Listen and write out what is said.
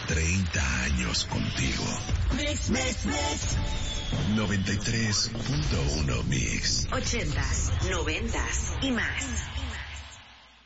30 años contigo. Mix, mix, mix. 93.1 Mix. 80s, 90s y más.